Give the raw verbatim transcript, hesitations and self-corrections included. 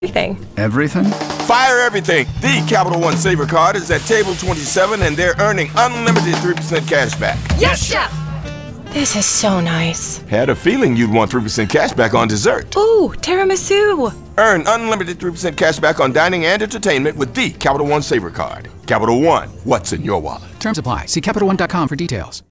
Everything. Everything? Fire everything. The Capital One Saver Card is at table twenty-seven, and they're earning unlimited three percent cash back. Yes, Chef! This is so nice. Had a feeling you'd want three percent cash back on dessert. Ooh, tiramisu. Earn unlimited three percent cash back on dining and entertainment with the Capital One Saver Card. Capital One, what's in your wallet? Terms apply. See Capital One dot com for details.